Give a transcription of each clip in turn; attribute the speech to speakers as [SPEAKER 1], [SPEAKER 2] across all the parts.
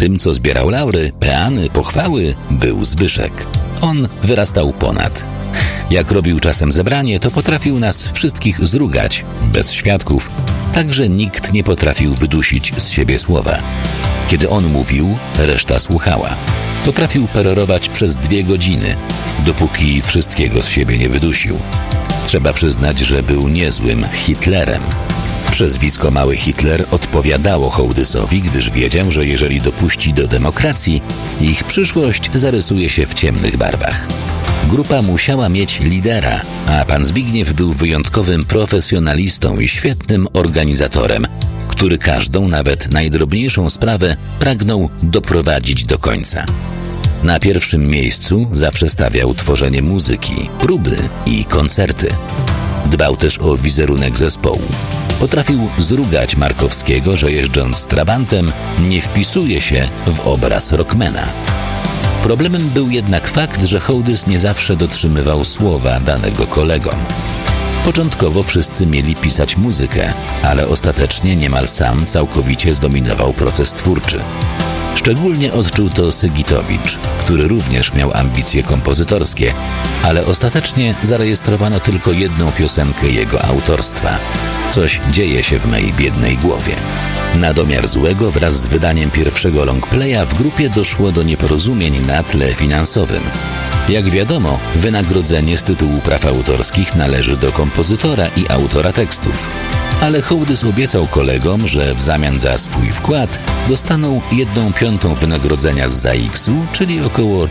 [SPEAKER 1] tym, co zbierał laury, peany, pochwały, był Zbyszek. On wyrastał ponad. Jak robił czasem zebranie, to potrafił nas wszystkich zrugać, bez świadków, tak że nikt nie potrafił wydusić z siebie słowa. Kiedy on mówił, reszta słuchała. Potrafił perorować przez 2 godziny, dopóki wszystkiego z siebie nie wydusił. Trzeba przyznać, że był niezłym Hitlerem. Przezwisko Mały Hitler odpowiadało Hołdysowi, gdyż wiedział, że jeżeli dopuści do demokracji, ich przyszłość zarysuje się w ciemnych barwach. Grupa musiała mieć lidera, a pan Zbigniew był wyjątkowym profesjonalistą i świetnym organizatorem, który każdą, nawet najdrobniejszą sprawę pragnął doprowadzić do końca. Na pierwszym miejscu zawsze stawiał tworzenie muzyki, próby i koncerty. Dbał też o wizerunek zespołu. Potrafił zrugać Markowskiego, że jeżdżąc trabantem nie wpisuje się w obraz rockmana. Problemem był jednak fakt, że Hołdys nie zawsze dotrzymywał słowa danego kolegom. Początkowo wszyscy mieli pisać muzykę, ale ostatecznie niemal sam całkowicie zdominował proces twórczy. Szczególnie odczuł to Sygitowicz, który również miał ambicje kompozytorskie, ale ostatecznie zarejestrowano tylko 1 piosenkę jego autorstwa. Coś dzieje się w mej biednej głowie. Na domiar złego wraz z wydaniem pierwszego longplaya w grupie doszło do nieporozumień na tle finansowym. Jak wiadomo, wynagrodzenie z tytułu praw autorskich należy do kompozytora i autora tekstów. Ale Hołdys obiecał kolegom, że w zamian za swój wkład dostaną 1/5 wynagrodzenia z ZAX-u, czyli około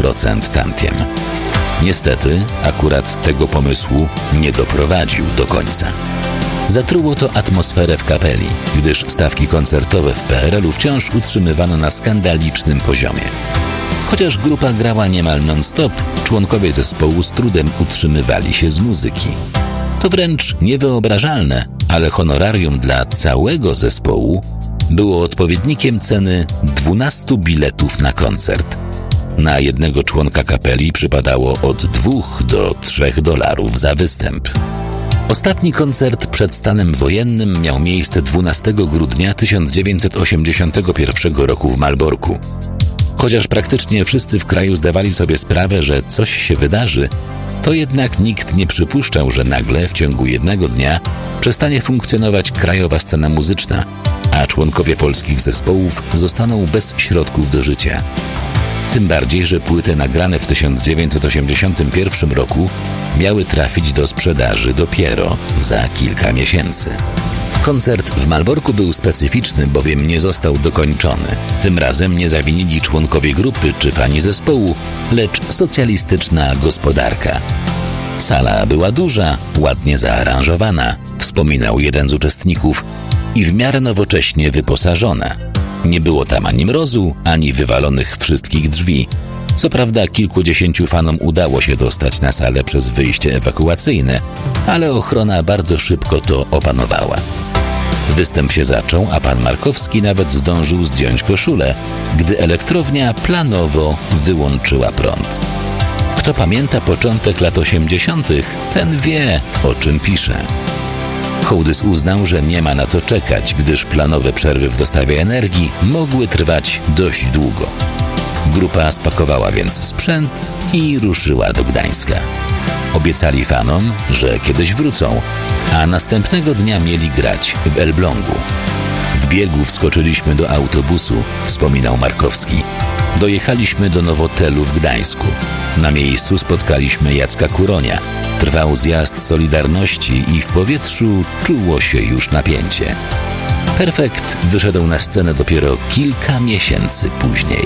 [SPEAKER 1] 4% tantiem. Niestety, akurat tego pomysłu nie doprowadził do końca. Zatruło to atmosferę w kapeli, gdyż stawki koncertowe w PRL-u wciąż utrzymywano na skandalicznym poziomie. Chociaż grupa grała niemal non-stop, członkowie zespołu z trudem utrzymywali się z muzyki. To wręcz niewyobrażalne, ale honorarium dla całego zespołu było odpowiednikiem ceny 12 biletów na koncert. Na jednego członka kapeli przypadało od $2 do $3 za występ. Ostatni koncert przed stanem wojennym miał miejsce 12 grudnia 1981 roku w Malborku. Chociaż praktycznie wszyscy w kraju zdawali sobie sprawę, że coś się wydarzy, to jednak nikt nie przypuszczał, że nagle w ciągu jednego dnia przestanie funkcjonować krajowa scena muzyczna, a członkowie polskich zespołów zostaną bez środków do życia. Tym bardziej, że płyty nagrane w 1981 roku miały trafić do sprzedaży dopiero za kilka miesięcy. Koncert w Malborku był specyficzny, bowiem nie został dokończony. Tym razem nie zawinili członkowie grupy czy fani zespołu, lecz socjalistyczna gospodarka. Sala była duża, ładnie zaaranżowana, wspominał jeden z uczestników, i w miarę nowocześnie wyposażona. Nie było tam ani mrozu, ani wywalonych wszystkich drzwi. Co prawda kilkudziesięciu fanom udało się dostać na salę przez wyjście ewakuacyjne, ale ochrona bardzo szybko to opanowała. Występ się zaczął, a pan Markowski nawet zdążył zdjąć koszulę, gdy elektrownia planowo wyłączyła prąd. Kto pamięta początek lat 80., ten wie, o czym piszę. Hołdys uznał, że nie ma na co czekać, gdyż planowe przerwy w dostawie energii mogły trwać dość długo. Grupa spakowała więc sprzęt i ruszyła do Gdańska. Obiecali fanom, że kiedyś wrócą, a następnego dnia mieli grać w Elblągu. W biegu wskoczyliśmy do autobusu, wspominał Markowski. Dojechaliśmy do Nowotelu w Gdańsku. Na miejscu spotkaliśmy Jacka Kuronia. Trwał zjazd Solidarności i w powietrzu czuło się już napięcie. Perfekt wyszedł na scenę dopiero kilka miesięcy później.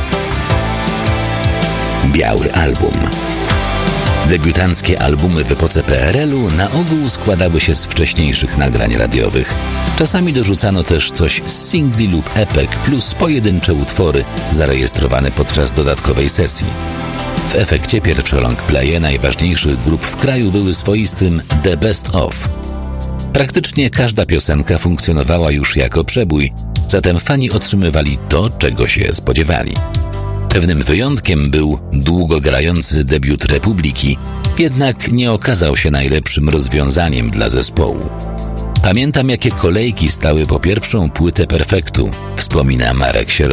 [SPEAKER 1] Biały album. Debiutanckie albumy w epoce PRL-u na ogół składały się z wcześniejszych nagrań radiowych. Czasami dorzucano też coś z singli lub epek plus pojedyncze utwory zarejestrowane podczas dodatkowej sesji. W efekcie pierwsze longplaye najważniejszych grup w kraju były swoistym The Best Of. Praktycznie każda piosenka funkcjonowała już jako przebój, zatem fani otrzymywali to, czego się spodziewali. Pewnym wyjątkiem był długo grający debiut Republiki, jednak nie okazał się najlepszym rozwiązaniem dla zespołu. Pamiętam, jakie kolejki stały po pierwszą płytę Perfektu, wspomina Marek Sierocki.